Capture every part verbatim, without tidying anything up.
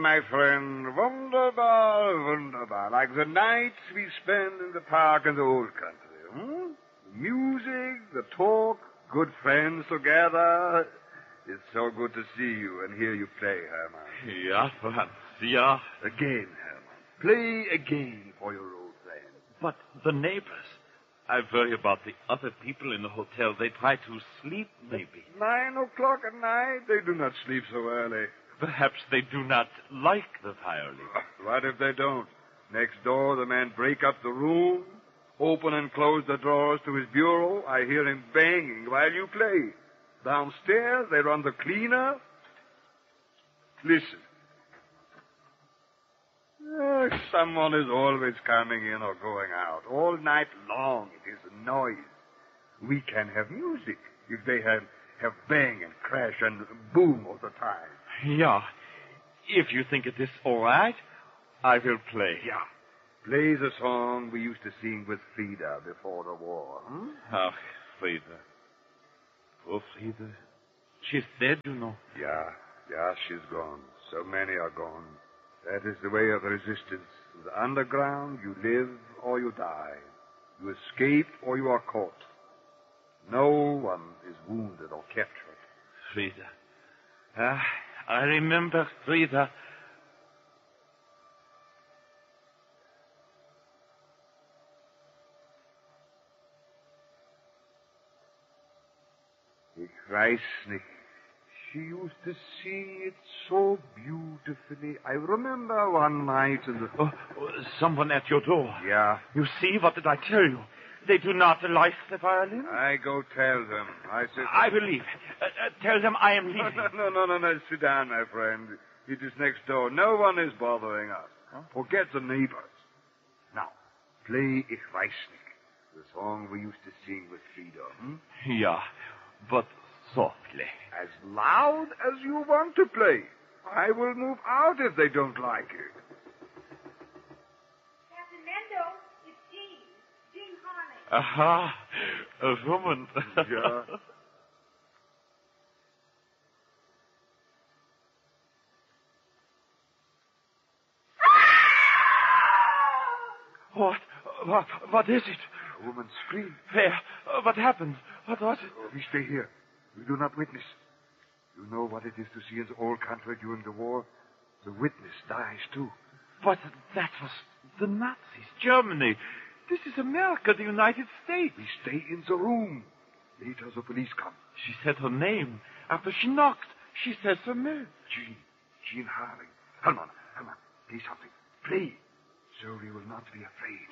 my friend. Wunderbar, wunderbar. Like the nights we spend in the park in the old country. Hmm? The music, the talk, good friends together. It's so good to see you and hear you play, Hermann. Ja, Franz, ja. Again, Hermann. Play again for your old friend. But the neighbors. I worry about the other people in the hotel. They try to sleep, maybe. Nine o'clock at night? They do not sleep so early. Perhaps they do not like the violin. What if they don't? Next door, the man break up the room, open and close the drawers to his bureau. I hear him banging while you play. Downstairs, they run the cleaner. Listen. Uh, someone is always coming in or going out. All night long, it is a noise. We can have music if they have, have bang and crash and boom all the time. Yeah. If you think it is all right, I will play. Yeah. Play the song we used to sing with Frida before the war. Hmm? Oh, Frida. Poor Frida. She's dead, you know. Yeah, yeah, she's gone. So many are gone. That is the way of resistance. In the underground, you live or you die. You escape or you are caught. No one is wounded or captured. Frida. Ah, I remember Frida. Ich weiß nicht. She used to sing it so beautifully. I remember one night in the... Oh, someone at your door. Yeah. You see, what did I tell you? They do not like the violin. I go tell them. I said... I will leave. Uh, uh, tell them I am leaving. No, no, no, no, no. Sit down, my friend. It is next door. No one is bothering us. Huh? Forget the neighbors. Now, play Ich weiß nicht, the song we used to sing with Frida. Hmm? Yeah, but softly. As loud as you want to play. I will move out if they don't like it. Captain Mendo, it's Jean. Jean Harling. Aha, a woman. Yeah. What? What? What is it? A woman screamed. Where? Uh, what happened? What was it? Oh, we stay here. We do not witness. You know what it is to see in the old country during the war? The witness dies, too. But that was the Nazis, Germany. This is America, the United States. We stay in the room. Later the police come. She said her name. After she knocked, she says her name. Jean. Jean Harling. Come on, come on. Play something. Play. So we will not be afraid.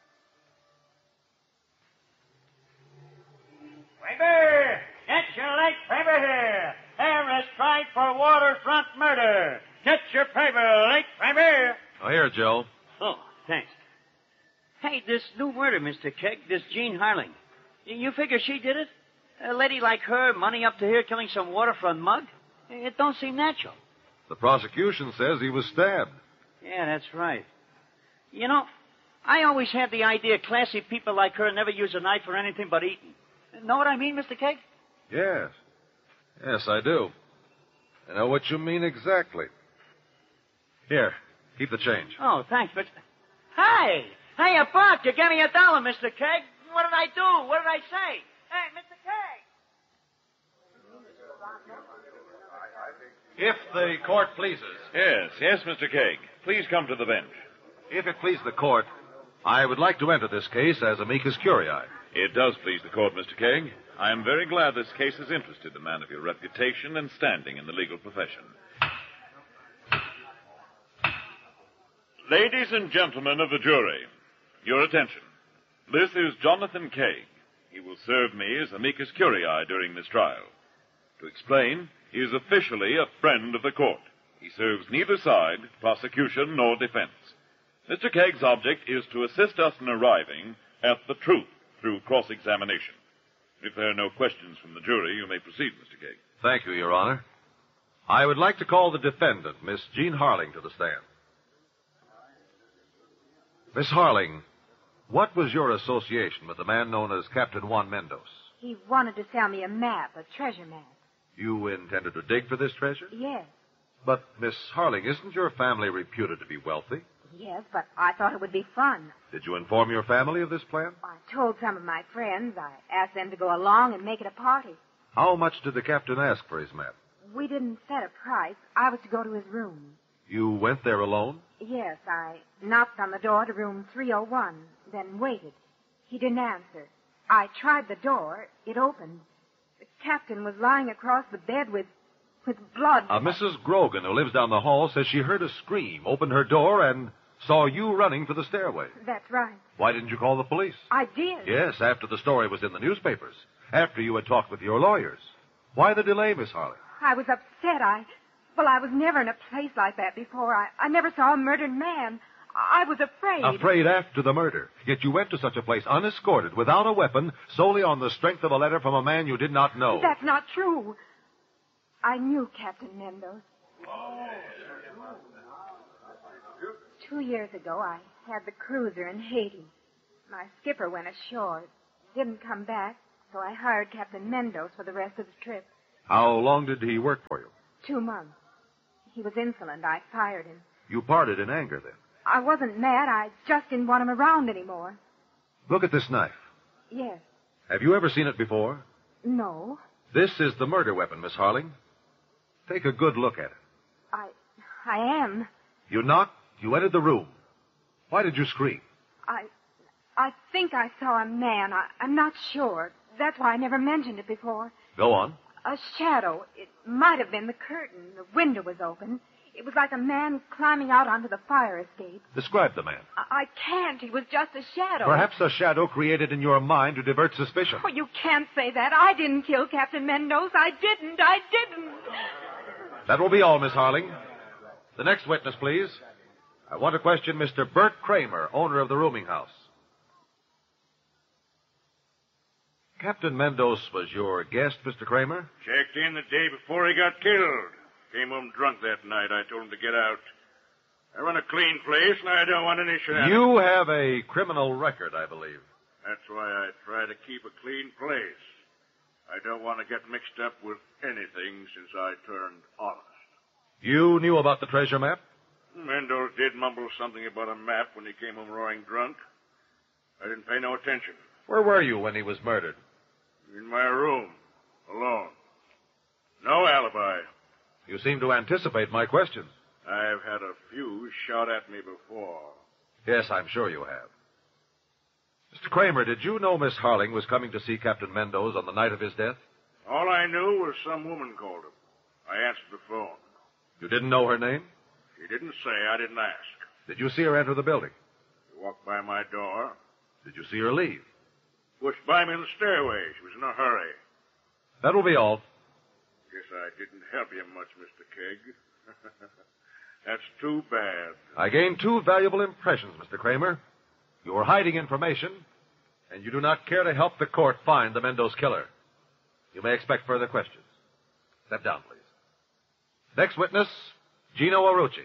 Faber! Get your late paper here. Harris tried for waterfront murder. Get your paper, late Faber. Oh, here, Joe. Oh, thanks. Hey, this new murder, Mister Kegg, this Jean Harling. You figure she did it? A lady like her, money up to here, killing some waterfront mug? It don't seem natural. The prosecution says he was stabbed. Yeah, that's right. You know, I always had the idea classy people like her never use a knife for anything but eating. Know what I mean, Mister Kegg? Yes. Yes, I do. I know what you mean exactly. Here, keep the change. Oh, thanks, but... Hey! Hey, a buck! You gave me a dollar, Mister Kegg. What did I do? What did I say? Hey, Mister Kegg! If the court pleases. Yes, yes, Mister Kegg. Please come to the bench. If it please the court, I would like to enter this case as amicus curiae. It does please the court, Mister Kegg. I am very glad this case has interested a man of your reputation and standing in the legal profession. Ladies and gentlemen of the jury, your attention. This is Jonathan Kegg. He will serve me as amicus curiae during this trial. To explain, he is officially a friend of the court. He serves neither side, prosecution nor defense. Mister Kegg's object is to assist us in arriving at the truth through cross-examination. If there are no questions from the jury, you may proceed, Mister Kegg. Thank you, Your Honor. I would like to call the defendant, Miss Jean Harling, to the stand. Miss Harling, what was your association with the man known as Captain Juan Mendoz? He wanted to sell me a map, a treasure map. You intended to dig for this treasure? Yes. But, Miss Harling, isn't your family reputed to be wealthy? Yes, but I thought it would be fun. Did you inform your family of this plan? I told some of my friends. I asked them to go along and make it a party. How much did the captain ask for his map? We didn't set a price. I was to go to his room. You went there alone? Yes, I knocked on the door to room three oh one, then waited. He didn't answer. I tried the door. It opened. The captain was lying across the bed with, with blood. Uh, Missus Grogan, who lives down the hall, says she heard a scream, opened her door, and saw you running for the stairway. That's right. Why didn't you call the police? I did. Yes, after the story was in the newspapers. After you had talked with your lawyers. Why the delay, Miss Harling? I was upset. I, well, I was never in a place like that before. I, I never saw a murdered man. I was afraid. Afraid after the murder. Yet you went to such a place unescorted, without a weapon, solely on the strength of a letter from a man you did not know. That's not true. I knew Captain Mendoz. Two years ago, I had the cruiser in Haiti. My skipper went ashore. Didn't come back, so I hired Captain Mendoz for the rest of the trip. How long did he work for you? Two months. He was insolent. I fired him. You parted in anger, then? I wasn't mad. I just didn't want him around anymore. Look at this knife. Yes. Have you ever seen it before? No. This is the murder weapon, Miss Harling. Take a good look at it. I... I am. You knocked. You entered the room. Why did you scream? I... I think I saw a man. I, I'm not sure. That's why I never mentioned it before. Go on. A shadow. It might have been the curtain. The window was open. It was like a man climbing out onto the fire escape. Describe the man. I, I can't. He was just a shadow. Perhaps a shadow created in your mind to divert suspicion. Oh, you can't say that. I didn't kill Captain Mendoz. I didn't. I didn't. That will be all, Miss Harling. The next witness, please. I want to question Mister Bert Kramer, owner of the rooming house. Captain Mendoz was your guest, Mister Kramer? Checked in the day before he got killed. Came home drunk that night. I told him to get out. I run a clean place, and I don't want any shenanigans. You have a criminal record, I believe. That's why I try to keep a clean place. I don't want to get mixed up with anything since I turned honest. You knew about the treasure map? Mendoz did mumble something about a map when he came home roaring drunk. I didn't pay no attention. Where were you when he was murdered? In my room, alone. No alibi. You seem to anticipate my questions. I've had a few shot at me before. Yes, I'm sure you have. Mister Kramer, did you know Miss Harling was coming to see Captain Mendoz on the night of his death? All I knew was some woman called him. I answered the phone. You didn't know her name? She didn't say. I didn't ask. Did you see her enter the building? She walked by my door. Did you see her leave? Pushed by me in the stairway. She was in a hurry. That will be all. Guess I didn't help you much, Mister Kegg. That's too bad. I gained two valuable impressions, Mister Kramer. You are hiding information, and you do not care to help the court find the Mendoz killer. You may expect further questions. Step down, please. Next witness, Gino Arucci.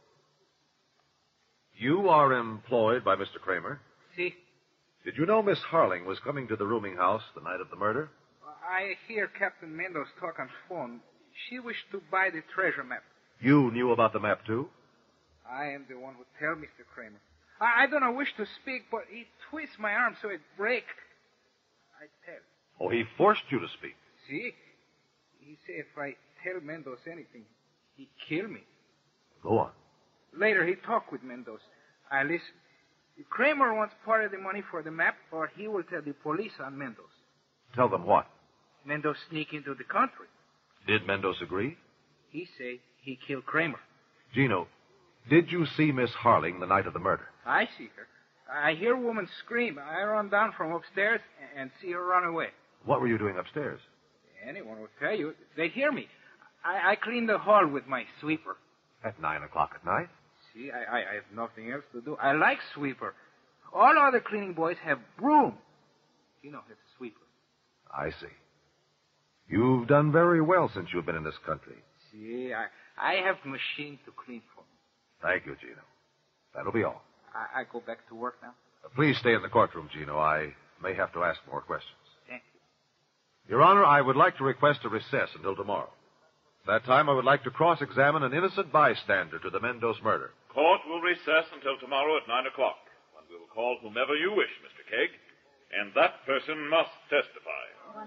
You are employed by Mister Kramer. See? Did you know Miss Harling was coming to the rooming house the night of the murder? I hear Captain Mendoz talk on phone. She wished to buy the treasure map. You knew about the map, too? I am the one who tell Mister Kramer. I, I do not wish to speak, but he twists my arm so it break. I tell. Oh, he forced you to speak. See? He say if I tell Mendoz anything, he kill me. Go on. Later, he talk with Mendoz. I listen. Kramer wants part of the money for the map, or he will tell the police on Mendoz. Tell them what? Mendoz sneak into the country. Did Mendoz agree? He say he killed Kramer. Gino, did you see Miss Harling the night of the murder? I see her. I hear a woman scream. I run down from upstairs and see her run away. What were you doing upstairs? Anyone will tell you. They hear me. I, I clean the hall with my sweeper. At nine o'clock at night? See, I, I, I have nothing else to do. I like sweeper. All other cleaning boys have broom. You know, it's a sweeper. I see. You've done very well since you've been in this country. See, I, I have machine to clean for me. Thank you, Gino. That'll be all. I, I go back to work now? Uh, please stay in the courtroom, Gino. I may have to ask more questions. Thank you. Your Honor, I would like to request a recess until tomorrow. At that time, I would like to cross-examine an innocent bystander to the Mendoz murder. Court will recess until tomorrow at nine o'clock, when we will call whomever you wish, Mister Kegg, and that person must testify.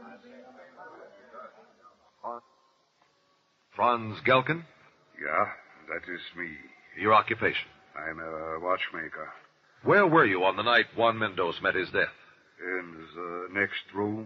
Franz Gelken? Yeah, that is me. Your occupation? I'm a watchmaker. Where were you on the night Juan Mendoz met his death? In the next room.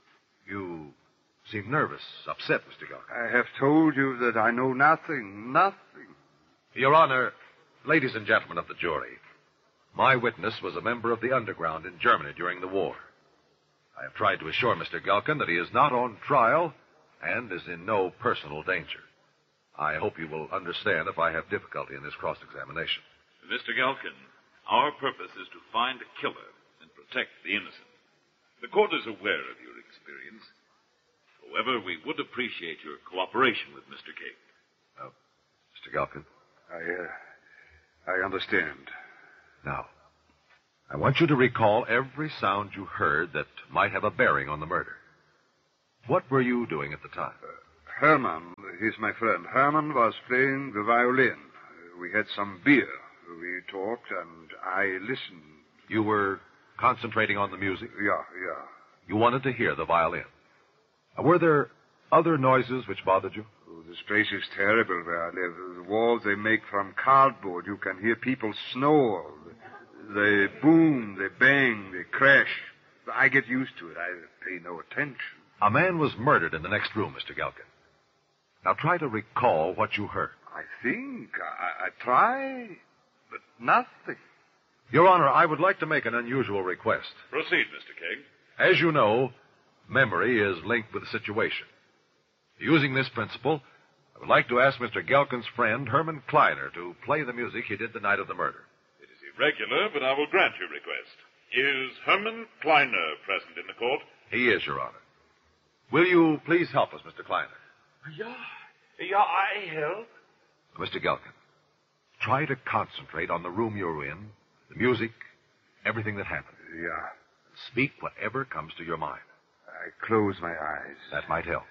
You seem nervous, upset, Mister Gelken. I have told you that I know nothing, nothing. Your Honor, ladies and gentlemen of the jury, my witness was a member of the underground in Germany during the war. I have tried to assure Mister Gelken that he is not on trial and is in no personal danger. I hope you will understand if I have difficulty in this cross-examination. Mister Gelken, our purpose is to find a killer and protect the innocent. The court is aware of your experience. However, we would appreciate your cooperation with Mister Kegg. Uh, Mister Gelken? I, uh, I understand. Now, I want you to recall every sound you heard that might have a bearing on the murder. What were you doing at the time? Uh, Herman, he's my friend. Herman was playing the violin. Uh, we had some beer. We talked, and I listened. You were concentrating on the music? Yeah, yeah. You wanted to hear the violin. Uh, were there other noises which bothered you? Oh, this place is terrible where I live. The walls they make from cardboard. You can hear people snore. They boom, they bang, they crash. I get used to it. I pay no attention. A man was murdered in the next room, Mister Gelken. Now try to recall what you heard. I think. I, I try, but nothing. Your Honor, I would like to make an unusual request. Proceed, Mister Kegg. As you know, memory is linked with the situation. Using this principle, I would like to ask Mister Gelken's friend, Herman Kleiner, to play the music he did the night of the murder. It is irregular, but I will grant your request. Is Herman Kleiner present in the court? He is, Your Honor. Will you please help us, Mister Kleiner? Yeah, yeah, I help. Mister Gelken, try to concentrate on the room you're in, the music, everything that happened. Yeah. Speak whatever comes to your mind. I close my eyes. That might help.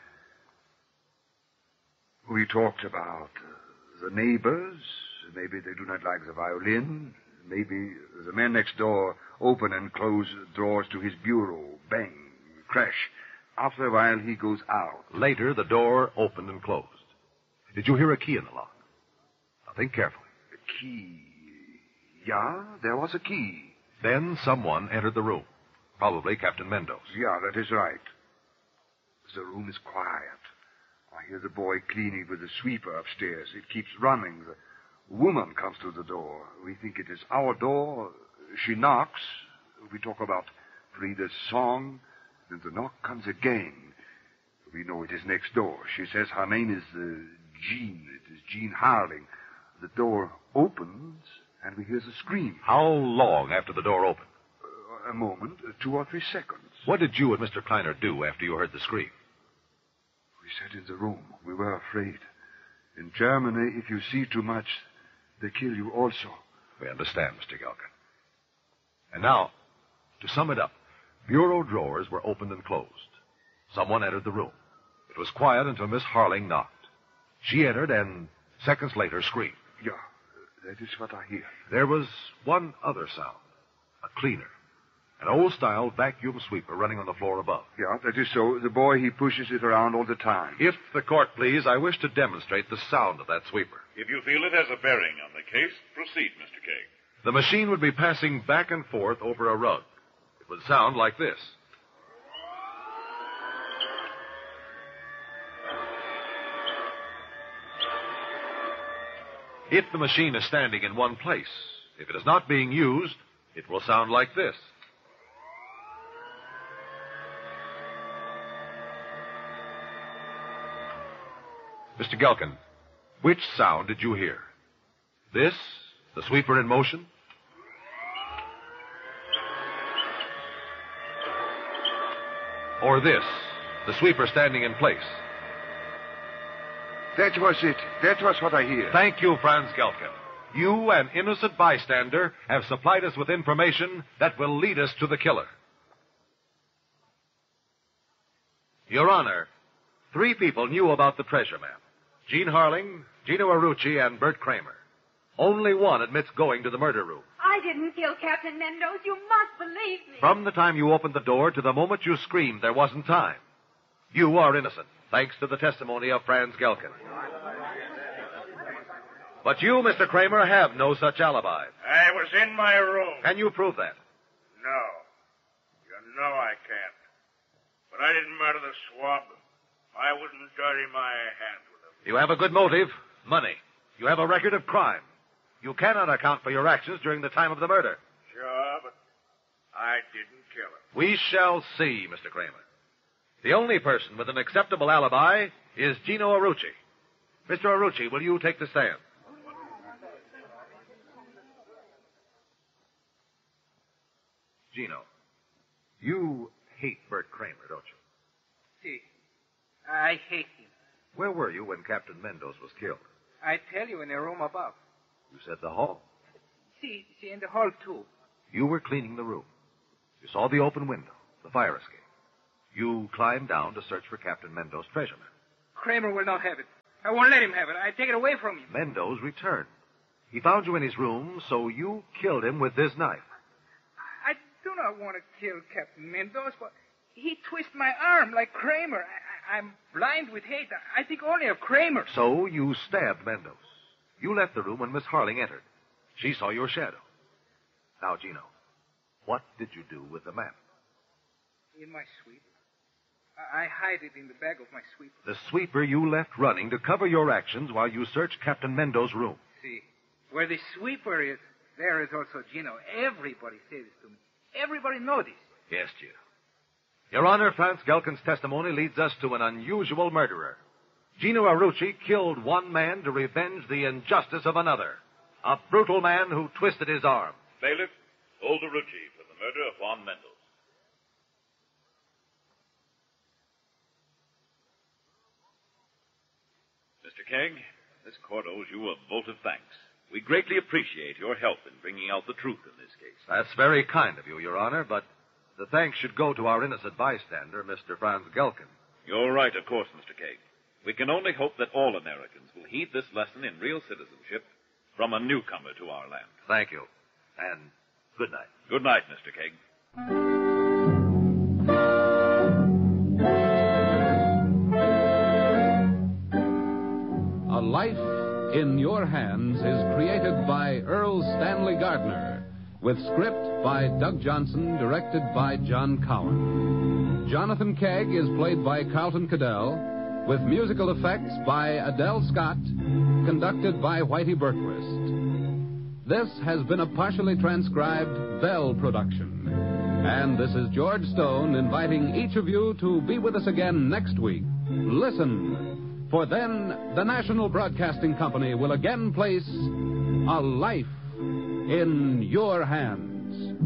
We talked about uh, the neighbors. Maybe they do not like the violin. Maybe the man next door open and close drawers to his bureau. Bang. Crash. After a while, he goes out. Later, the door opened and closed. Did you hear a key in the lock? Now, think carefully. A key. Yeah, there was a key. Then someone entered the room. Probably Captain Mendoz. Yeah, that is right. The room is quiet. I hear the boy cleaning with the sweeper upstairs. It keeps running. The woman comes to the door. We think it is our door. She knocks. We talk about Frida's song. Then the knock comes again. We know it is next door. She says her name is uh, Jean. It is Jean Harling. The door opens, and we hear the scream. How long after the door opened? Uh, a moment, uh, two or three seconds. What did you and Mister Kleiner do after you heard the scream? We sat in the room. We were afraid. In Germany, if you see too much, they kill you also. We understand, Mister Gelken. And now, to sum it up, bureau drawers were opened and closed. Someone entered the room. It was quiet until Miss Harling knocked. She entered and seconds later screamed. Yeah, that is what I hear. There was one other sound. A cleaner. An old-style vacuum sweeper running on the floor above. Yeah, that is so. The boy, he pushes it around all the time. If the court please, I wish to demonstrate the sound of that sweeper. If you feel it has a bearing on the case, proceed, Mister Kegg. The machine would be passing back and forth over a rug. It would sound like this. If the machine is standing in one place, if it is not being used, it will sound like this. Mister Gelken, which sound did you hear? This, the sweeper in motion? Or this, the sweeper standing in place? That was it. That was what I hear. Thank you, Franz Gelken. You, an innocent bystander, have supplied us with information that will lead us to the killer. Your Honor, Three people knew about the treasure map. Gene Harling, Gino Arucci, and Bert Kramer. Only one admits going to the murder room. I didn't kill Captain Mendoza. You must believe me. From the time you opened the door to the moment you screamed, there wasn't time. You are innocent, thanks to the testimony of Franz Gelken. But you, Mister Kramer, have no such alibi. I was in my room. Can you prove that? No. You know I can't. But I didn't murder the swab. I wouldn't dirty my hands with him. You have a good motive, money. You have a record of crime. You cannot account for your actions during the time of the murder. Sure, but I didn't kill him. We shall see, Mister Kramer. The only person with an acceptable alibi is Gino Arucci. Mister Arucci, will you take the stand? Gino, you hate Bert Kramer, don't you? See, I hate him. Where were you when Captain Mendoza was killed? I tell you, in the room above. You said the hall. See, see, in the hall, too. You were cleaning the room. You saw the open window, the fire escape. You climbed down to search for Captain Mendoza's treasure map. Kramer will not have it. I won't let him have it. I take it away from him. Mendoza returned. He found you in his room, so you killed him with this knife. I do not want to kill Captain Mendoza, but he twisted my arm like Kramer. I, I, I'm blind with hate. I think only of Kramer. So you stabbed Mendoza. You left the room when Miss Harling entered. She saw your shadow. Now, Gino, what did you do with the map? In my sweeper. I, I hide it in the bag of my sweeper. The sweeper you left running to cover your actions while you searched Captain Mendoza's room. See, where the sweeper is, there is also Gino. Everybody says this to me. Everybody knows this. Yes, Gino. Your Honor, Franz Gelken's testimony leads us to an unusual murderer. Gino Arucci killed one man to revenge the injustice of another. A brutal man who twisted his arm. Bailiff, hold Arucci for the murder of Juan Mendoza. Mister Kegg, this court owes you a vote of thanks. We greatly appreciate your help in bringing out the truth in this case. That's very kind of you, Your Honor, but the thanks should go to our innocent bystander, Mister Franz Gelken. You're right, of course, Mister Kegg. We can only hope that all Americans will heed this lesson in real citizenship from a newcomer to our land. Thank you. And good night. Good night, Mister Kegg. A Life in Your Hands is created by Earl Stanley Gardner, with script by Doug Johnson, directed by John Cowan. Jonathan Kegg is played by Carlton Cadell, with musical effects by Adele Scott, conducted by Whitey Berquist. This has been a partially transcribed Bell production. And this is George Stone inviting each of you to be with us again next week. Listen, for then the National Broadcasting Company will again place A Life in Your Hands.